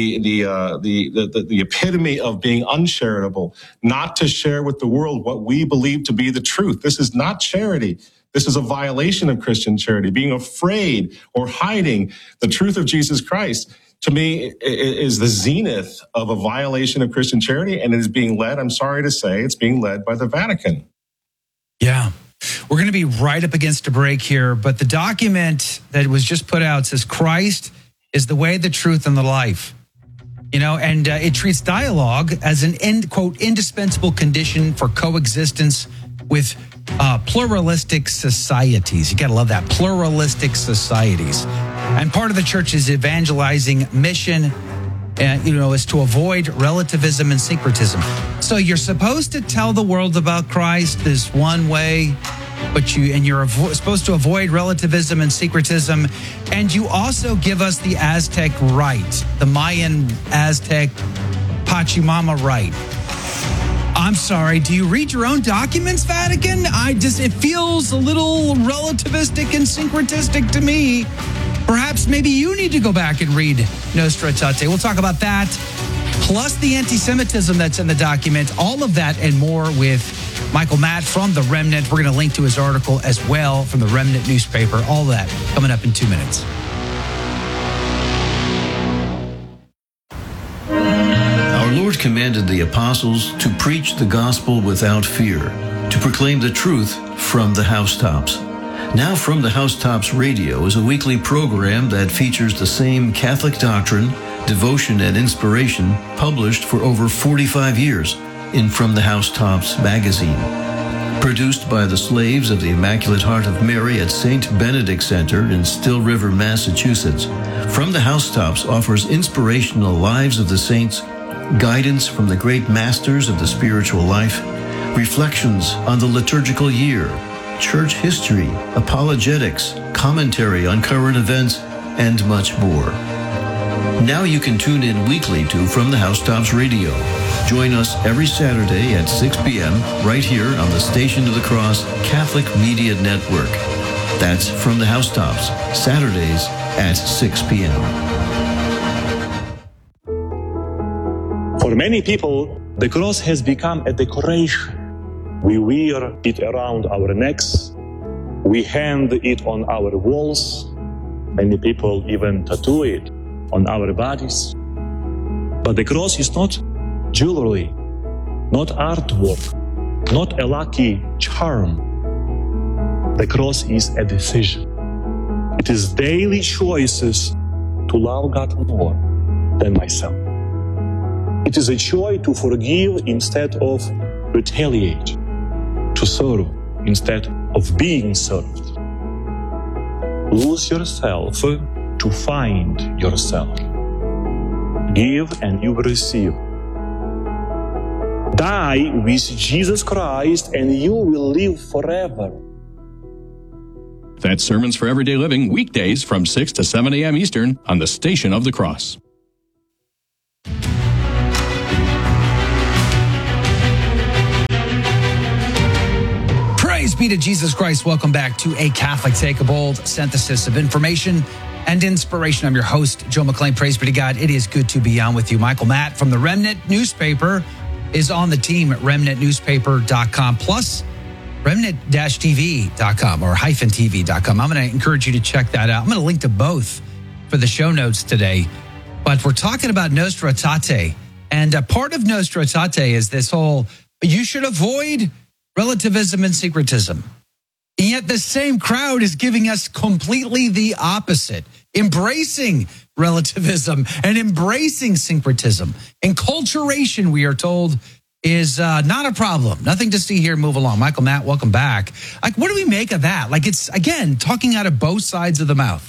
Speaker 11: epitome of being uncharitable, not to share with the world what we believe to be the truth. This is not charity. This is a violation of Christian charity, being afraid or hiding the truth of Jesus Christ. To me, is the zenith of a violation of Christian charity, and it is being led, I'm sorry to say, it's being led by the Vatican.
Speaker 1: Yeah. We're going to be right up against a break here, but the document that was just put out says Christ is the way, the truth, and the life. You know, and it treats dialogue as an, quote, indispensable condition for coexistence with pluralistic societies. You got to love that. Pluralistic societies. And part of the church's evangelizing mission, is to avoid relativism and syncretism. So you're supposed to tell the world about Christ this one way, but you're supposed to avoid relativism and syncretism. And you also give us the Aztec rite, the Mayan Aztec Pachamama rite. I'm sorry, do you read your own documents, Vatican? It feels a little relativistic and syncretistic to me. Perhaps maybe you need to go back and read Nostra Aetate. We'll talk about that, plus the anti-Semitism that's in the document, all of that and more with Michael Matt from The Remnant. We're going to link to his article as well from The Remnant newspaper. All that coming up in 2 minutes.
Speaker 12: Our Lord commanded the apostles to preach the gospel without fear, to proclaim the truth from the housetops. Now From the Housetops Radio is a weekly program that features the same Catholic doctrine, devotion, and inspiration published for over 45 years in From the Housetops magazine. Produced by the slaves of the Immaculate Heart of Mary at St. Benedict Center in Still River, Massachusetts, From the Housetops offers inspirational lives of the saints, guidance from the great masters of the spiritual life, reflections on the liturgical year, church history, apologetics, commentary on current events, and much more. Now you can tune in weekly to From the Housetops Radio. Join us every Saturday at 6 p.m. right here on the Station of the Cross Catholic Media Network. That's From the Housetops, Saturdays at 6 p.m.
Speaker 13: For many people, the cross has become a decoration. We wear it around our necks. We hang it on our walls. Many people even tattoo it on our bodies. But the cross is not jewelry. not artwork, not a lucky charm. The cross is a decision. It is daily choices to love God more than myself. It is a choice to forgive instead of retaliate, to serve instead of being served. Lose yourself to find yourself. Give and you will receive. Die with Jesus Christ and you will live forever.
Speaker 4: That's Sermons for Everyday Living, weekdays from 6 to 7 a.m. Eastern on the Station of the Cross.
Speaker 1: Praise be to Jesus Christ. Welcome back to A Catholic Take, a bold synthesis of information and inspiration. I'm your host, Joe McClain. Praise be to God. It is good to be on with you. Michael Matt from the Remnant Newspaper is on the team at remnantnewspaper.com, plus remnant-tv.com or -tv.com. I'm going to encourage you to check that out. I'm going to link to both for the show notes today. But we're talking about Nostra Aetate. And a part of Nostra Aetate is this whole, you should avoid relativism and syncretism. And yet the same crowd is giving us completely the opposite, embracing relativism and embracing syncretism. Enculturation, we are told, is not a problem. Nothing to see here. Move along. Michael Matt, welcome back. Like, what do we make of that? Like, it's, again, talking out of both sides of the mouth.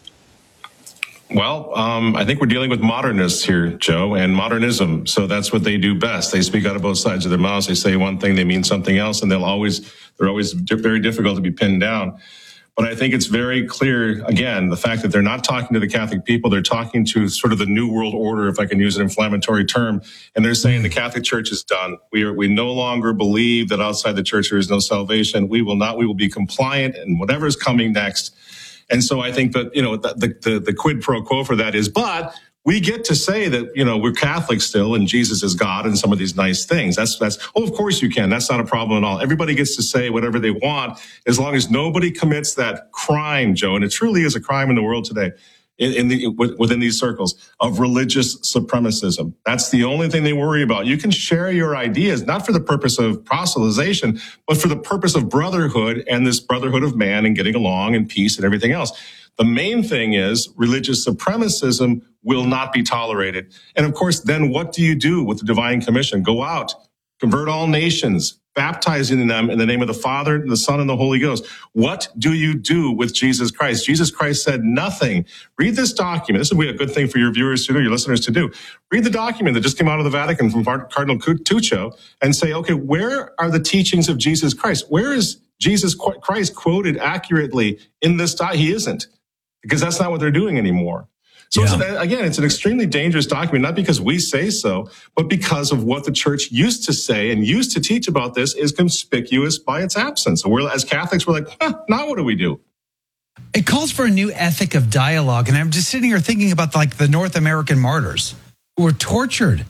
Speaker 11: Well, I think we're dealing with modernists here, Joe, and modernism. So that's what they do best. They speak out of both sides of their mouths. They say one thing, they mean something else, and they're always very difficult to be pinned down. But I think it's very clear, again, the fact that they're not talking to the Catholic people, they're talking to sort of the New World Order, if I can use an inflammatory term, and they're saying the Catholic Church is done. We no longer believe that outside the Church there is no salvation. We will be compliant in whatever is coming next. And so I think that, the quid pro quo for that is, but we get to say that, we're Catholic still and Jesus is God and some of these nice things. That's, of course you can. That's not a problem at all. Everybody gets to say whatever they want as long as nobody commits that crime, Joe. And it truly is a crime in the world today within these circles of religious supremacism. That's the only thing they worry about. You can share your ideas, not for the purpose of proselytization, but for the purpose of brotherhood and this brotherhood of man and getting along and peace and everything else. The main thing is religious supremacism will not be tolerated. And of course, then what do you do with the Divine Commission? Go out, convert all nations, baptizing them in the name of the Father, the Son, and the Holy Ghost. What do you do with Jesus Christ? Jesus Christ said nothing. Read this document. This would be a good thing for your viewers to do, your listeners to do. Read the document that just came out of the Vatican from Cardinal Tuccio and say, okay, where are the teachings of Jesus Christ? Where is Jesus Christ quoted accurately in this document? He isn't, because that's not what they're doing anymore. So it's an extremely dangerous document, not because we say so, but because of what the Church used to say and used to teach about this is conspicuous by its absence. So we're, as Catholics, we're like, now what do we do?
Speaker 1: It calls for a new ethic of dialogue. And I'm just sitting here thinking about the North American martyrs who were tortured,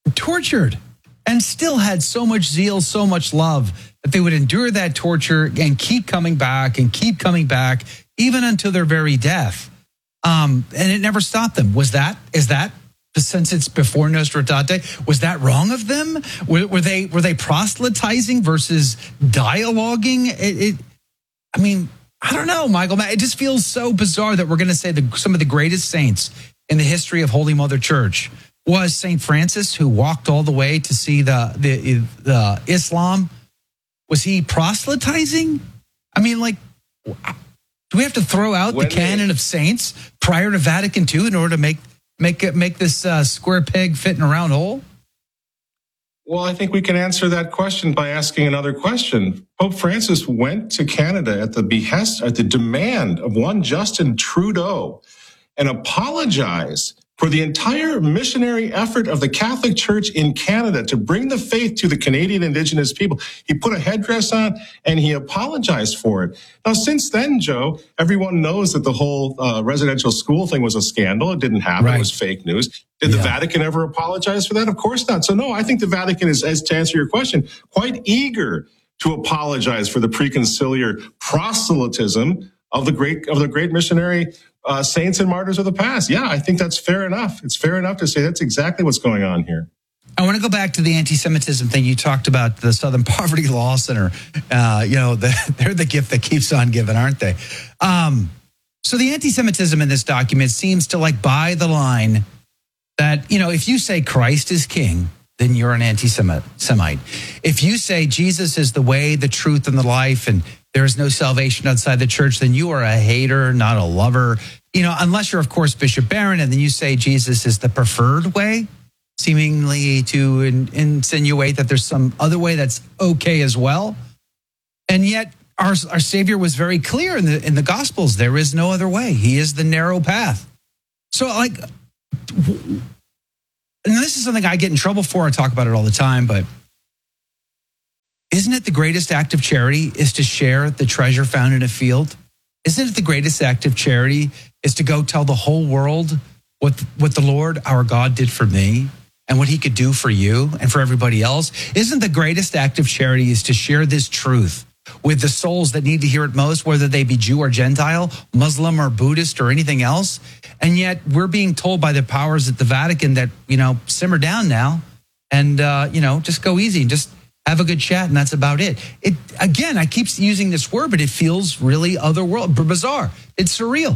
Speaker 1: and still had so much zeal, so much love that they would endure that torture and keep coming back, even until their very death. And it never stopped them. Is that, since it's before Nostra Aetate, was that wrong of them? Were they proselytizing versus dialoguing? I don't know, Michael. It just feels so bizarre that we're going to say that some of the greatest saints in the history of Holy Mother Church was St. Francis, who walked all the way to see the Islam. Was he proselytizing? Do we have to throw out the canon of saints prior to Vatican II in order to make this square peg fit in a round hole?
Speaker 11: Well, I think we can answer that question by asking another question. Pope Francis went to Canada at the demand of one Justin Trudeau and apologized for the entire missionary effort of the Catholic Church in Canada to bring the faith to the Canadian Indigenous people. He put a headdress on and he apologized for it. Now, since then, Joe, everyone knows that the whole residential school thing was a scandal. It didn't happen. Right. It was fake news. Did the Vatican ever apologize for that? Of course not. So no, I think the Vatican is, as to answer your question, quite eager to apologize for the preconciliar proselytism of the great missionary saints and martyrs of the past. Yeah, I think that's fair enough. It's fair enough to say that's exactly what's going on here.
Speaker 1: I want to go back to the anti-Semitism thing. You talked about the Southern Poverty Law Center. They're the gift that keeps on giving, aren't they? So the anti-Semitism in this document seems to like buy the line that, if you say Christ is king, then you're an anti-Semite. If you say Jesus is the way, the truth, and the life, and there is no salvation outside the church, then you are a hater, not a lover. Unless you're, of course, Bishop Barron, and then you say Jesus is the preferred way, seemingly to insinuate that there's some other way that's okay as well. And yet our Savior was very clear in the Gospels. There is no other way. He is the narrow path. So and this is something I get in trouble for. I talk about it all the time, but isn't it the greatest act of charity is to share the treasure found in a field? Isn't it the greatest act of charity is to go tell the whole world what the Lord, our God, did for me and what he could do for you and for everybody else? Isn't the greatest act of charity is to share this truth with the souls that need to hear it most, whether they be Jew or Gentile, Muslim or Buddhist or anything else? And yet we're being told by the powers at the Vatican that, simmer down now and, just go easy and just have a good chat. And that's about it. Again, I keep using this word, but it feels really otherworldly, bizarre. It's surreal.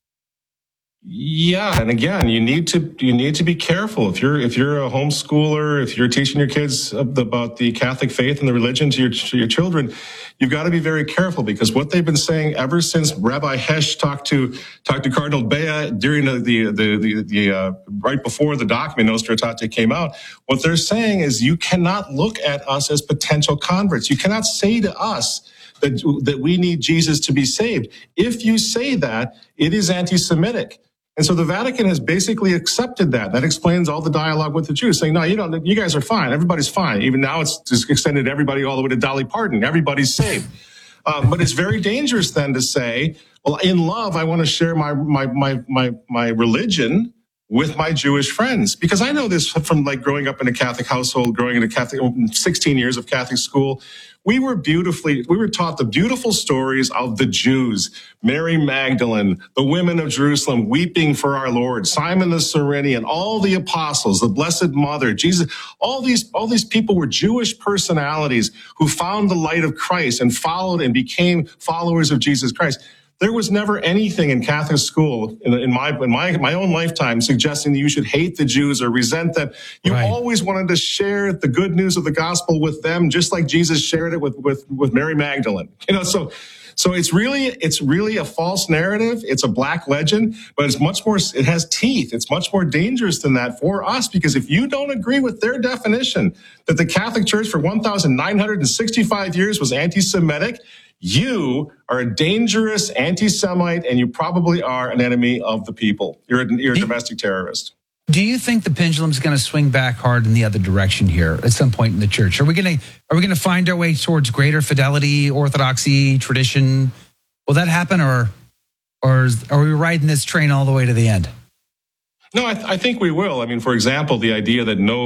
Speaker 11: Yeah, and again, you need to be careful. If you're a homeschooler, if you're teaching your kids about the Catholic faith and the religion to your children, you've got to be very careful, because what they've been saying ever since Rabbi Hesch talked to Cardinal Bea during the right before the document Nostra Aetate came out, what they're saying is you cannot look at us as potential converts. You cannot say to us that we need Jesus to be saved. If you say that, it is anti-Semitic. And so the Vatican has basically accepted that. That explains all the dialogue with the Jews, saying, no, you guys are fine. Everybody's fine. Even now it's just extended everybody all the way to Dolly Parton. Everybody's saved. But it's very dangerous then to say, well, in love, I want to share my religion with my Jewish friends. Because I know this from growing up in a Catholic household, growing in a Catholic, 16 years of Catholic school. We were taught the beautiful stories of the Jews, Mary Magdalene, the women of Jerusalem weeping for our Lord, Simon the Cyrenian, all the apostles, the Blessed Mother, Jesus. All these people were Jewish personalities who found the light of Christ and followed and became followers of Jesus Christ. There was never anything in Catholic school in my own lifetime suggesting that you should hate the Jews or resent them. You always wanted to share the good news of the gospel with them, just like Jesus shared it with Mary Magdalene. So it's really a false narrative. It's a black legend, but it's much more. It has teeth. It's much more dangerous than that for us, because if you don't agree with their definition that the Catholic Church for 1,965 years was anti-Semitic, you are a dangerous anti-Semite, and you probably are an enemy of the people. You're a domestic terrorist.
Speaker 1: Do you think the pendulum's going to swing back hard in the other direction here at some point in the church? Are we going to find our way towards greater fidelity, orthodoxy, tradition? Will that happen, or are we riding this train all the way to the end?
Speaker 11: No, I think we will. I mean, for example, the idea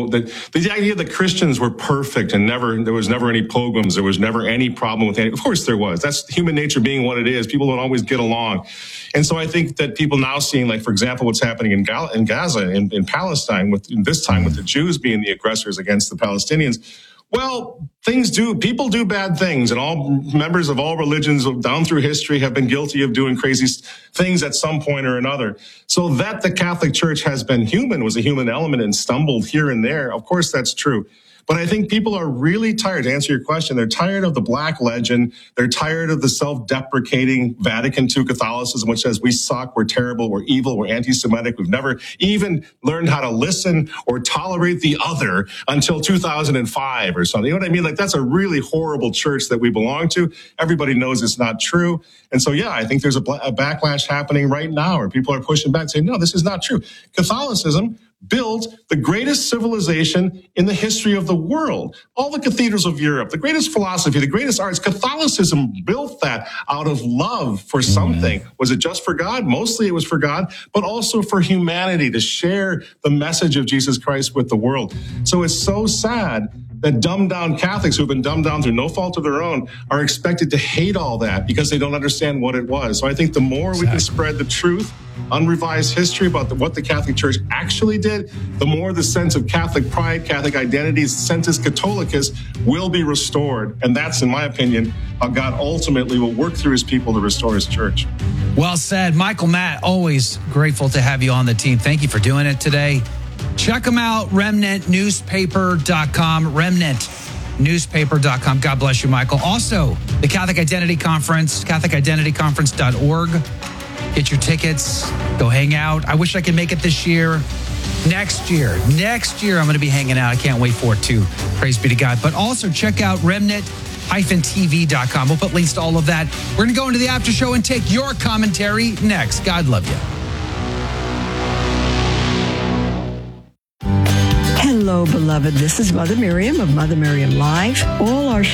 Speaker 11: that Christians were perfect and there was never any pogroms, there was never any problem with any. Of course there was. That's human nature being what it is. People don't always get along. And so I think that people now seeing, for example, what's happening in Gaza, in Palestine, with the Jews being the aggressors against the Palestinians. Well, people do bad things, and all members of all religions down through history have been guilty of doing crazy things at some point or another. So that the Catholic Church has been human, was a human element, and stumbled here and there. Of course, that's true. But I think people are really tired, to answer your question, they're tired of the black legend. They're tired of the self-deprecating Vatican II Catholicism, which says we suck, we're terrible, we're evil, we're anti-Semitic. We've never even learned how to listen or tolerate the other until 2005 or something. You know what I mean? That's a really horrible church that we belong to. Everybody knows it's not true. And so, yeah, I think there's a backlash happening right now where people are pushing back, saying, no, this is not true. Catholicism built the greatest civilization in the history of the world. All the cathedrals of Europe, the greatest philosophy, the greatest arts, Catholicism built that out of love for something. Was it just for God? Mostly it was for God, but also for humanity, to share the message of Jesus Christ with the world. So it's so sad that dumbed down Catholics who have been dumbed down through no fault of their own are expected to hate all that because they don't understand what it was. So I think the more we can spread the truth, unrevised history about what the Catholic Church actually did, the more the sense of Catholic pride, Catholic identity, sensus Catholicus will be restored. And that's, in my opinion, how God ultimately will work through his people to restore his church.
Speaker 1: Well said. Michael Matt, always grateful to have you on the team. Thank you for doing it today. Check them out, remnantnewspaper.com, remnantnewspaper.com. God bless you, Michael. Also, the Catholic Identity Conference, catholicidentityconference.org. Get your tickets. Go hang out. I wish I could make it this year. Next year, I'm going to be hanging out. I can't wait for it too. Praise be to God. But also check out remnant-tv.com. We'll put links to all of that. We're going to go into the after show and take your commentary next. God love you.
Speaker 14: Hello, beloved. This is Mother Miriam of Mother Miriam Live. All our